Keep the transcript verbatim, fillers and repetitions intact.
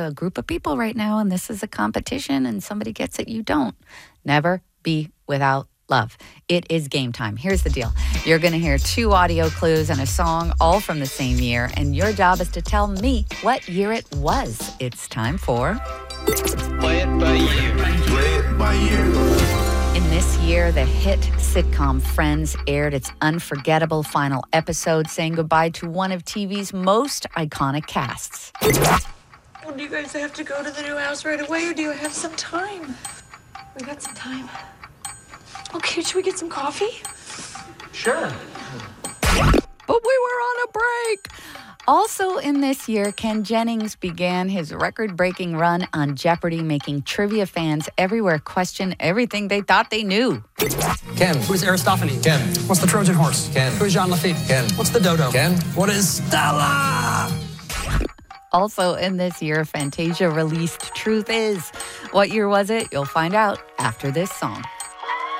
a group of people right now and this is a competition and somebody gets it, you don't. Never be without love. It is game time. Here's the deal. You're going to hear two audio clues and a song all from the same year, and your job is to tell me what year it was. It's time for... Play it by ear. Play it by ear. In this year, the hit sitcom Friends aired its unforgettable final episode, saying goodbye to one of T V's most iconic casts. Well, do you guys have to go to the new house right away, or do you have some time? We got some time. Okay, should we get some coffee? Sure. But we were on a break. Also in this year, Ken Jennings began his record-breaking run on Jeopardy, making trivia fans everywhere question everything they thought they knew. Ken. Who is Aristophanes? Ken. What's the Trojan horse? Ken. Who is Jean Lafitte? Ken. What's the dodo? Ken. What is Stella? Also in this year, Fantasia released Truth Is. What year was it? You'll find out after this song.